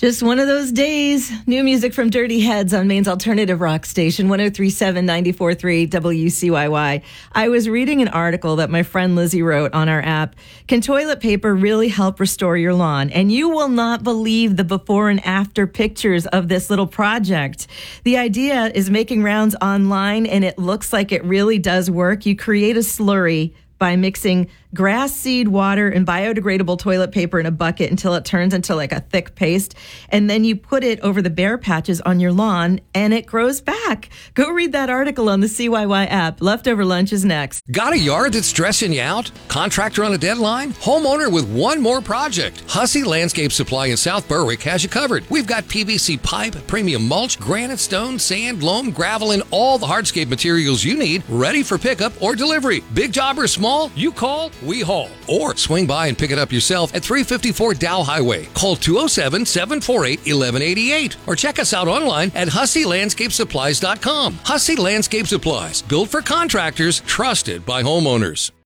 Just one of those days. New music from Dirty Heads on Maine's alternative rock station, 103.7 94.3 WCYY. I was reading an article that my friend Lizzie wrote on our app. Can toilet paper really help restore your lawn? And you will not believe the before and after pictures of this little project. The idea is making rounds online, and it looks like it really does work. You create a slurry by mixing grass seed, water, and biodegradable toilet paper in a bucket until it turns into like a thick paste. And then you put it over the bare patches on your lawn and it grows back. Go read that article on the CYY app. Leftover Lunch is next. Got a yard that's stressing you out? Contractor on a deadline? Homeowner with one more project? Hussey Landscape Supply in South Berwick has you covered. We've got PVC pipe, premium mulch, granite, stone, sand, loam, gravel, and all the hardscape materials you need ready for pickup or delivery. Big job or small, you call, we haul. Or swing by and pick it up yourself at 354 Dow Highway. Call 207-748-1188 or check us out online at HusseyLandscapeSupplies.com. Hussey Landscape Supplies, built for contractors, trusted by homeowners.